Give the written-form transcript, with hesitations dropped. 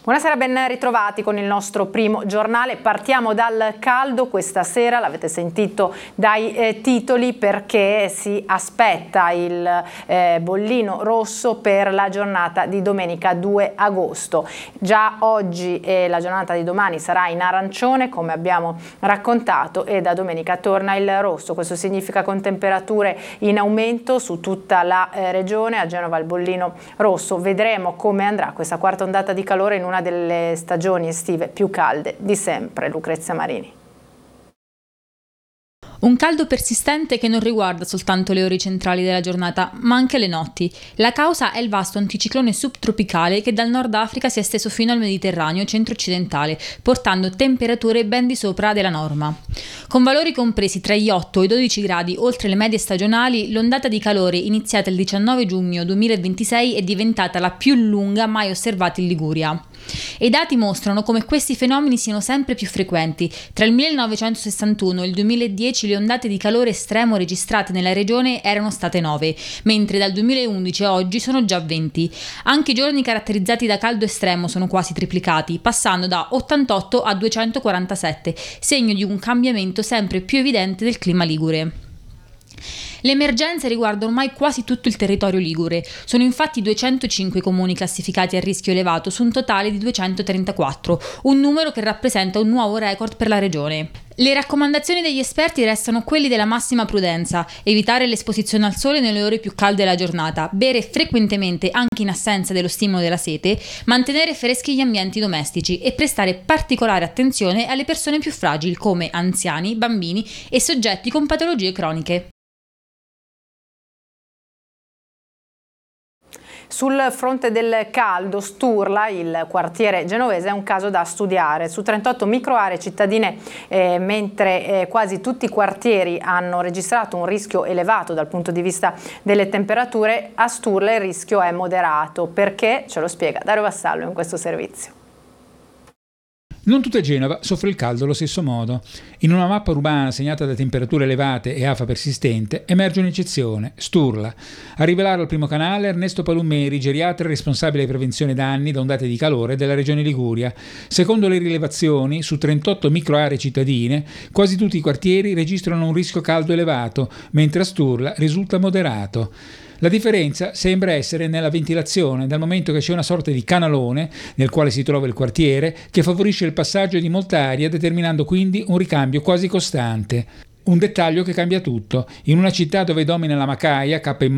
Buonasera, ben ritrovati con il nostro primo giornale. Partiamo dal caldo questa sera, l'avete sentito dai titoli, perché si aspetta il bollino rosso per la giornata di domenica 2 agosto. Già oggi e la giornata di domani sarà in arancione, come abbiamo raccontato, e da domenica torna il rosso. Questo significa con temperature in aumento su tutta la regione. A Genova il bollino rosso. Vedremo come andrà questa quarta ondata di calore in una delle stagioni estive più calde di sempre. Lucrezia Marini. Un caldo persistente che non riguarda soltanto le ore centrali della giornata, ma anche le notti. La causa è il vasto anticiclone subtropicale che dal Nord Africa si è esteso fino al Mediterraneo centro-occidentale, portando temperature ben di sopra della norma. Con valori compresi tra gli 8 e i 12 gradi oltre le medie stagionali, l'ondata di calore iniziata il 19 giugno 2026 è diventata la più lunga mai osservata in Liguria. E i dati mostrano come questi fenomeni siano sempre più frequenti. Tra il 1961 e il 2010 le ondate di calore estremo registrate nella regione erano state 9, mentre dal 2011 a oggi sono già 20. Anche i giorni caratterizzati da caldo estremo sono quasi triplicati, passando da 88 a 247, segno di un cambiamento sempre più evidente del clima ligure. Le emergenze riguardano ormai quasi tutto il territorio ligure. Sono infatti 205 comuni classificati a rischio elevato su un totale di 234, un numero che rappresenta un nuovo record per la regione. Le raccomandazioni degli esperti restano quelli della massima prudenza: evitare l'esposizione al sole nelle ore più calde della giornata, bere frequentemente anche in assenza dello stimolo della sete, mantenere freschi gli ambienti domestici e prestare particolare attenzione alle persone più fragili come anziani, bambini e soggetti con patologie croniche. Sul fronte del caldo, Sturla, il quartiere genovese, è un caso da studiare. Su 38 microaree cittadine, mentre quasi tutti i quartieri hanno registrato un rischio elevato dal punto di vista delle temperature, a Sturla il rischio è moderato. Perché? Ce lo spiega Dario Vassallo in questo servizio. Non tutta Genova soffre il caldo allo stesso modo. In una mappa urbana segnata da temperature elevate e afa persistente emerge un'eccezione, Sturla. A rivelarlo al primo canale Ernesto Palumeri, geriatra e responsabile di prevenzione danni da ondate di calore della regione Liguria. Secondo le rilevazioni, su 38 microaree cittadine, quasi tutti i quartieri registrano un rischio caldo elevato, mentre a Sturla risulta moderato. La differenza sembra essere nella ventilazione, dal momento che c'è una sorta di canalone nel quale si trova il quartiere che favorisce il passaggio di molta aria, determinando quindi un ricambio quasi costante. Un dettaglio che cambia tutto. In una città dove domina la macaia, cappa in